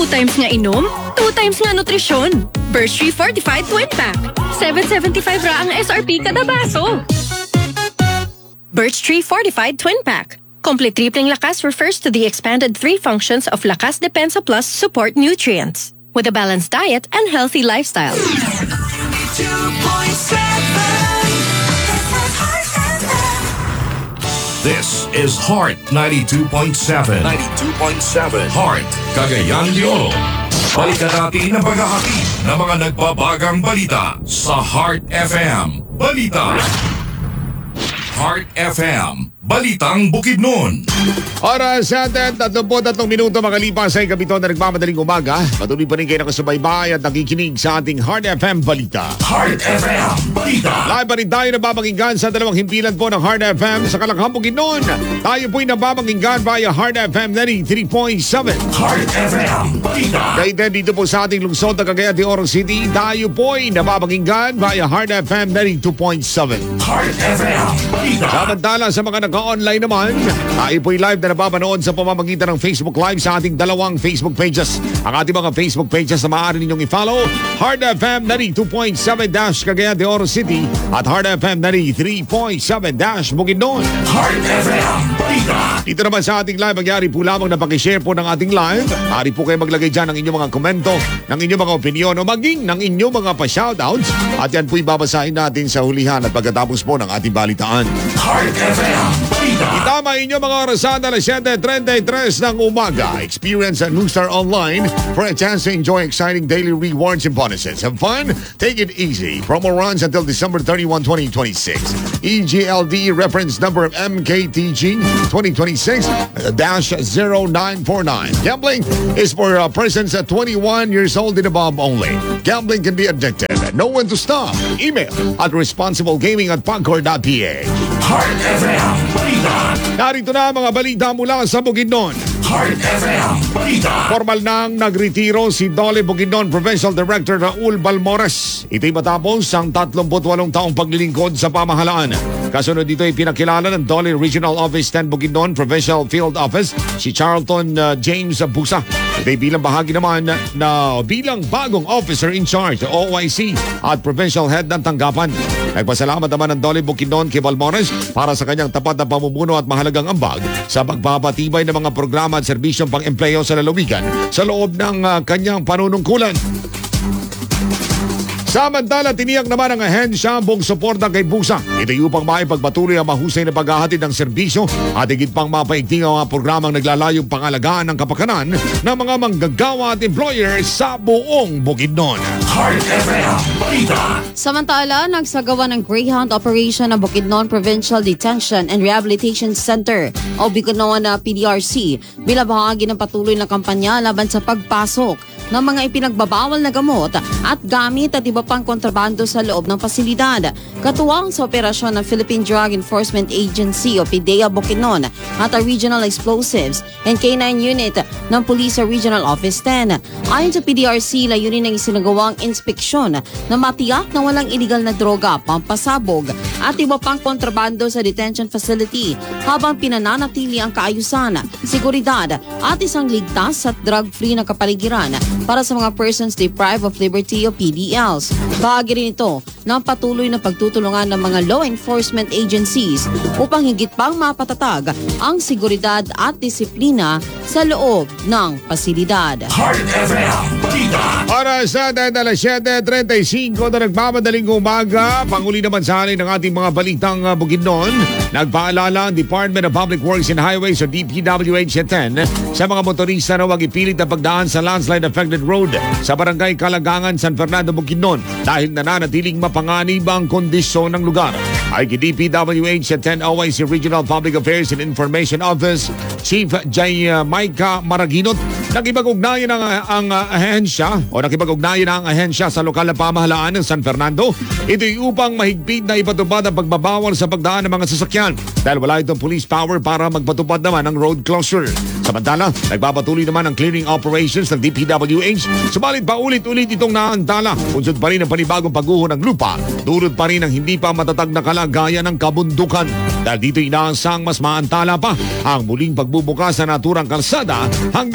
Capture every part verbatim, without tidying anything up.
times nga inom, two times nga nutrisyon. Birch Tree Fortified Twin Pack. seven seventy-five ra ang S R P kada baso. Birch Tree Fortified Twin Pack. Complete tripling lakas refers to the expanded three functions of Lakas Depensa Plus support nutrients. With a balanced diet and healthy lifestyle. This is Heart ninety-two point seven. ninety-two point seven. Heart, Cagayan de Oro. Balikan natin ang paghahatid ng mga nagbabagang balita sa Heart F M. Balita. Heart F M. Balitang Bukidnon. Oras natin, tatlumpu't tatlong minuto makalipas sa ikapito na nagmamadaling umaga. Patuloy pa rin kayo nakasubaybay at nakikinig sa ating Heart F M Balita. Heart F M Balita. Live pa rin tayo nababanginggan sa dalawang himpilan po ng Heart F M sa Kalakhang Bukidnon. Tayo po'y nababanginggan via Heart F M ninety-three point seven. Heart F M Balita. Kaya din dito po sa ating lungsod na Cagayan de Oro City, tayo po'y nababanginggan via Heart F M ninety-two point seven. Heart F M Balita. Samantala sa mga naka-online naman, tayo po'y live na napapanood sa pamamagitan ng Facebook Live sa ating dalawang Facebook pages. Ang ating mga Facebook pages na maaari ninyong i-follow, Heart F M ninety-two point seven Cagayan de Oro City at Heart F M ninety-three point seven Bukidnon. Heart F M Balita. Dito naman sa ating live, magyari po lamang na pakishare po ng ating live. Maaari po kayo maglagay dyan ng inyong mga komento, ng inyong mga opinion o maging ng inyong mga pa-shoutouts. At yan po'y babasahin natin sa hulihan at pagkatapos po ng ating balitaan. Heart F M Balita. Itama inyong mga orasan alas seven thirty-three ng umaga. Experience a Newstar Online for a chance to enjoy exciting daily rewards and bonuses. Have fun? Take it easy. Promo runs until December thirty-first, twenty twenty-six. E G L D reference number M K T G twenty twenty-six zero nine four nine. Gambling is for uh, persons at twenty-one years old and above only. Gambling can be addictive. Know when to stop. Email at responsiblegaming at pagcor dot p h. Heart F M Balita. Narito na mga balita mula sa Bukidnon. Heart F M Balita. Formal nang nagretiro si Dole Bukidnon Provincial Director Raul Balmores. Ito'y matapos ang tatlumpu't walong taong paglilingkod sa pamahalaan. Kasunod dito ay pinakilala ng Dole Regional Office ten Bukidnon Provincial Field Office si Charlton uh, James Busa. Ito'y bilang bahagi naman na, na bilang bagong officer in charge o O I C at provincial head ng tanggapan. Nagpasalamat naman ng Dole Bukidnon kay Balmores para sa kanyang tapat na pamumuno at mahalagang ambag sa pagpapatibay ng mga programa at serbisyong pang-empleyo sa lalawigan sa loob ng uh, kanyang panunungkulan. Samantala, tiniyak naman ang ahensya buong suporta kay Busa. Ito'y upang maipagpatuloy ang mahusay na paghahatid ng serbisyo at higit pang mapaigting ang mga programang naglalayong pangalagaan ng kapakanan ng mga manggagawa at employer sa buong Bukidnon. Heart F M Balita. Samantala, nagsagawa ng Greyhound Operation ng Bukidnon Provincial Detention and Rehabilitation Center o Bukidnon P D R C bilang bahagi ng patuloy na kampanya laban sa pagpasok ng mga ipinagbabawal na gamot at gamit at iba pang kontrabando sa loob ng pasilidad. Katuwang sa operasyon ng Philippine Drug Enforcement Agency o P D E A Bukidnon at ang Regional Explosives and K nine Unit ng Police Regional Office ten. Ayon sa P D R C, layunin ng isinagawang inspeksyon na matiyak na walang iligal na droga, pampasabog at iba pang kontrabando sa detention facility habang pinananatili ang kaayusan, seguridad at isang ligtas at drug-free na kapaligiran para sa mga persons deprived of liberty o P D Ls. Bahagi rin ito ng patuloy na pagtutulungan ng mga law enforcement agencies upang higit pang mapatatag ang seguridad at disiplina sa loob ng pasilidad. Heart F M Balita. Oras natin alas seven thirty-five na nagmamadaling umaga. Panguli naman sa alin ng ating mga balitang uh, Bukidnon. Nagpaalala ang Department of Public Works and Highways o D P W H ten sa mga motorista na huwag ipilit na pagdaan sa landslide affected road sa Barangay Kalagangan, San Fernando, Bukidnon dahil nananatiling mapanganib ang kondisyon ng lugar. Ay kay D P W H ten O I C Regional Public Affairs and Information Office Chief Jay uh, Maika Maraginot, nakipag-ugnayan ang, ang uh, ahensya o nakipag-ugnayan ang ahensya sa lokal na pamahalaan ng San Fernando. Ito'y upang mahigpit na ipatupad ang pagbabawal sa pagdaan ng mga sasakyan dahil wala itong police power para magpatupad naman ng road closure. Samantala, nagpapatuloy naman ang clearing operations ng D P W H. Subalit paulit-ulit itong naantala. Unsod pa rin ang panibagong pagguho ng lupa. Dulot pa rin ang hindi pa matatag na kalagayan ng kabundukan. Dahil dito inaasang mas maantala pa ang muling pagbubukas sa naturang kalsada hanggat nananatili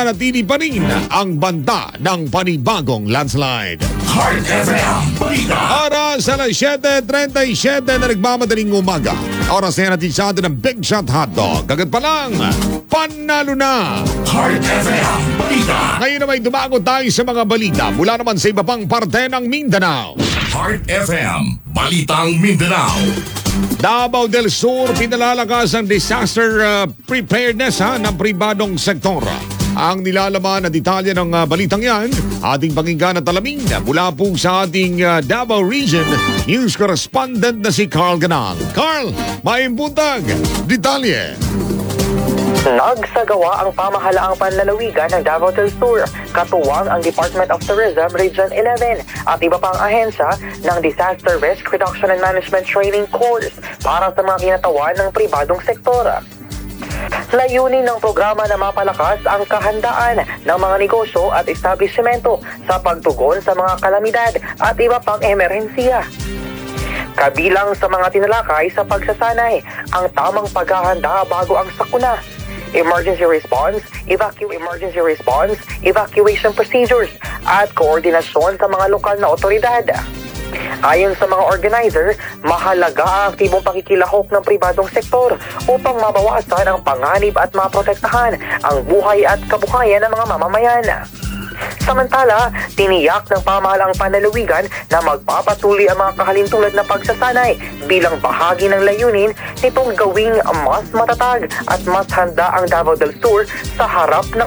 nananatili pa rin ang banta ng panibagong landslide. Heart F M Balita. Oras sa alas siyete trenta y siyete na nagmamadaling umaga. Oras na yan natin sa atin ng Big Shot Hotdog. Agad pa lang, panalo na! Heart F M Balita. Ngayon naman dumago tayo sa mga balita mula naman sa iba pang parte ng Mindanao. Heart F M Balitang Mindanao. Davao del Sur, pinalalakas ang disaster uh, preparedness ha, ng pribadong sektor. Ang nilalaman na detalye ng uh, balitang yan, ating pakinggan at alamin mula po sa ating uh, Davao Region News Correspondent na si Carl Ganang. Carl, maimbuntag, detalye. Nagsagawa ang pamahalaang panlalawigan ng Davao del Sur, katuwang ang Department of Tourism Region eleven at iba pang ahensya ng Disaster Risk Reduction and Management Training Course para sa mga kinatawan ng pribadong sektor. Layunin ng programa na mapalakas ang kahandaan ng mga negosyo at establishmento sa pagtugon sa mga kalamidad at iba pang emerhensiya. Kabilang sa mga tinalakay sa pagsasanay, ang tamang paghahanda bago ang sakuna, emergency response, evacu- emergency response, evacuation procedures, at koordinasyon sa mga lokal na otoridad. Ayon sa mga organizer, mahalaga ang aktibong pakikilahok ng pribadong sektor upang mabawasan ang panganib at maprotektahan ang buhay at kabuhayan ng mga mamamayan. Samantala, tiniyak ng pamahalaang panlalawigan na magpapatuloy ang mga kahalintulad na pagsasanay bilang bahagi ng layunin nitong gawing mas matatag at mas handa ang Davao del Sur sa harap ng